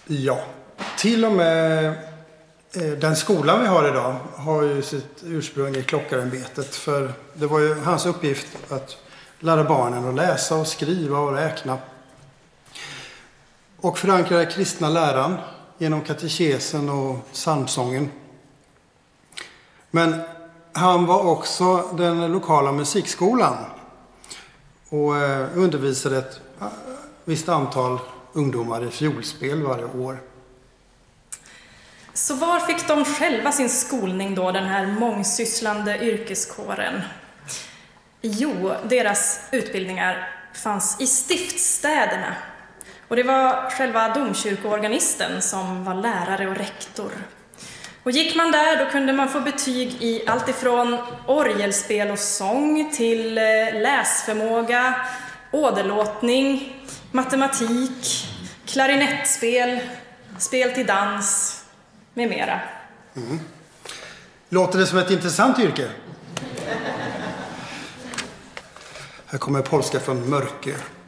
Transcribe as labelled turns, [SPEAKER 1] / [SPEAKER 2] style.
[SPEAKER 1] Ja, till och med den skolan vi har idag har ju sitt ursprung i klockarämbetet. För det var ju hans uppgift att lära barnen att läsa och skriva och räkna. Och förankra den kristna läran genom katekesen och psalmsången. Men han var också den lokala musikskolan och undervisade ett visst antal ungdomar i fiolspel varje år.
[SPEAKER 2] Så var fick de själva sin skolning då, den här mångsysslande yrkeskåren? Jo, deras utbildningar fanns i stiftsstäderna. Och det var själva domkyrkoorganisten som var lärare och rektor. Och gick man där då kunde man få betyg i allt ifrån orgelspel och sång till läsförmåga, åderlåtning, matematik, klarinettspel, spel till dans med mera.
[SPEAKER 1] Mm. Låter det som ett intressant yrke? Här kommer polska från Mörkö.